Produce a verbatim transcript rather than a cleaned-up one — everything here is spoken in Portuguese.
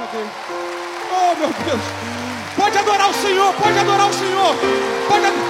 Cadê? Oh, meu Deus. Pode adorar o Senhor, pode adorar o Senhor. Pode adorar.